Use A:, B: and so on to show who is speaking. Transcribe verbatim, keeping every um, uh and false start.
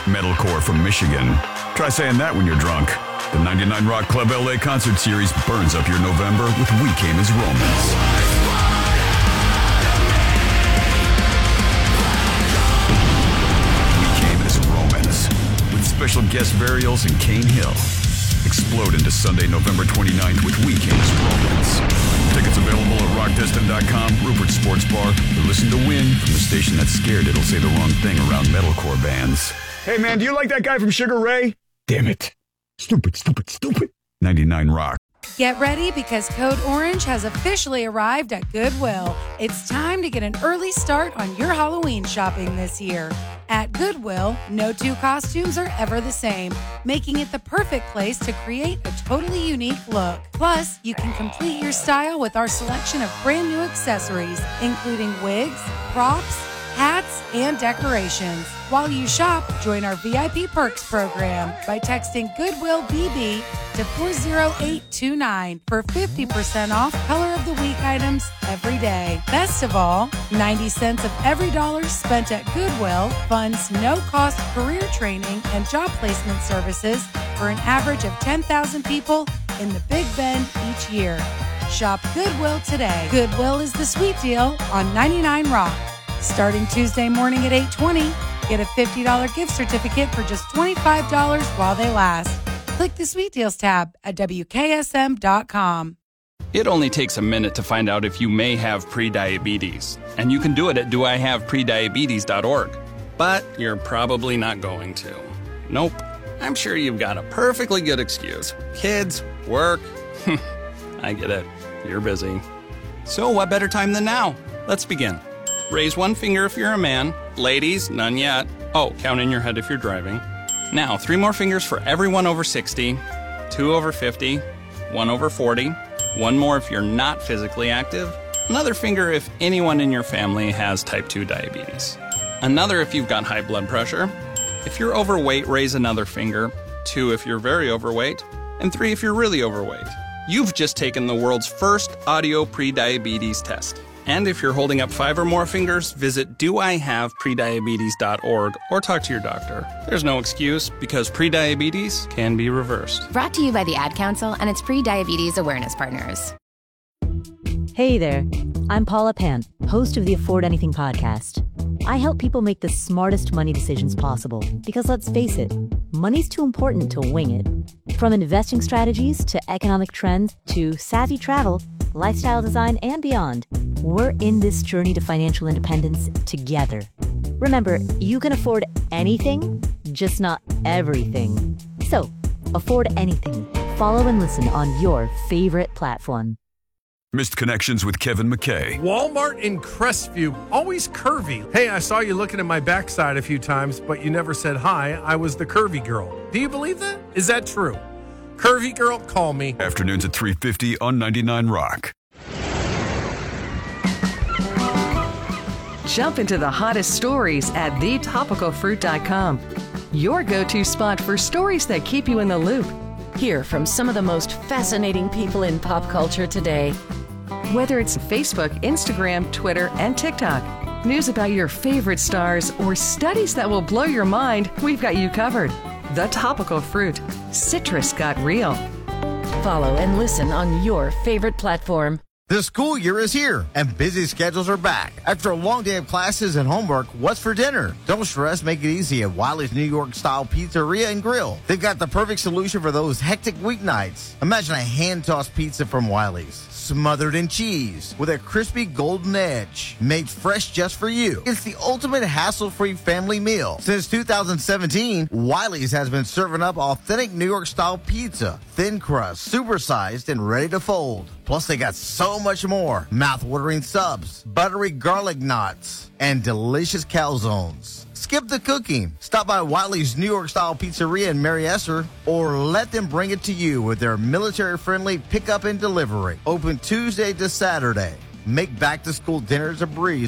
A: Metalcore from Michigan. Try saying that when you're drunk. The ninety-nine Rock Club L A concert series burns up your November with We Came as Romans. We Came as Romans. With special guest Varials and Cane Hill. Explode into Sunday, November twenty-ninth with We Came as Romans. Tickets available at rock destin dot com, Rupert Sports Bar, or listen to Win from the station that's scared it'll say the wrong thing around metalcore bands. Hey man, do you like that guy from Sugar Ray? Damn it. Stupid, stupid, stupid. ninety-nine Rock.
B: Get ready because Code Orange has officially arrived at Goodwill. It's time to get an early start on your Halloween shopping this year. At Goodwill, no two costumes are ever the same, making it the perfect place to create a totally unique look. Plus, you can complete your style with our selection of brand new accessories, including wigs, props, hats, and decorations. While you shop, join our V I P Perks program by texting Goodwill B B to four zero eight two nine for fifty percent off Color of the Week items every day. Best of all, ninety cents of every dollar spent at Goodwill funds no-cost career training and job placement services for an average of ten thousand people in the Big Bend each year. Shop Goodwill today. Goodwill is the sweet deal on ninety-nine Rock. Starting Tuesday morning at eight twenty, get a fifty dollars gift certificate for just twenty-five dollars while they last. Click the Sweet Deals tab at W K S M dot com.
C: It only takes a minute to find out if you may have prediabetes, and you can do it at do I have prediabetes dot org. But you're probably not going to. Nope. I'm sure you've got a perfectly good excuse. Kids, work. I get it. You're busy. So what better time than now? Let's begin. Raise one finger if you're a man. Ladies, none yet. Oh, count in your head if you're driving. Now, three more fingers for everyone over sixty, two over fifty, one over forty, one more if you're not physically active, another finger if anyone in your family has type two diabetes, another if you've got high blood pressure. If you're overweight, raise another finger, two if you're very overweight, and three if you're really overweight. You've just taken the world's first audio prediabetes test. And if you're holding up five or more fingers, visit do I have prediabetes dot org or talk to your doctor. There's no excuse because prediabetes can be reversed.
D: Brought to you by the Ad Council and its pre-diabetes awareness partners.
E: Hey there, I'm Paula Pant, host of the Afford Anything podcast. I help people make the smartest money decisions possible because let's face it, money's too important to wing it. From investing strategies to economic trends to savvy travel, lifestyle design, and beyond, we're in this journey to financial independence together. Remember, you can afford anything, just not everything. So, afford anything. Follow and listen on your favorite platform.
A: Missed Connections with Kevin McKay.
F: Walmart in Crestview, always curvy. Hey, I saw you looking at my backside a few times, but you never said hi. I was the curvy girl. Do you believe that? Is that true? Curvy girl, call me.
A: Afternoons at three fifty on ninety-nine Rock.
G: Jump into the hottest stories at the topical fruit dot com. Your go-to spot for stories that keep you in the loop.
H: Hear from some of the most fascinating people in pop culture today.
G: Whether it's Facebook, Instagram, Twitter, and TikTok, news about your favorite stars, or studies that will blow your mind, we've got you covered. The Topical Fruit. Citrus got real.
H: Follow and listen on your favorite platform.
I: The school year is here, and busy schedules are back. After a long day of classes and homework, what's for dinner? Don't stress, make it easy at Wiley's New York-style pizzeria and grill. They've got the perfect solution for those hectic weeknights. Imagine a hand-tossed pizza from Wiley's, smothered in cheese, with a crispy golden edge, made fresh just for you. It's the ultimate hassle-free family meal. Since two thousand seventeen, Wiley's has been serving up authentic New York-style pizza, thin crust, supersized, and ready to fold. Plus, they got so much more. Mouth-watering subs, buttery garlic knots, and delicious calzones. Skip the cooking. Stop by Wiley's New York-style pizzeria in Mary Esser, or let them bring it to you with their military-friendly pickup and delivery. Open Tuesday to Saturday. Make back-to-school dinners a breeze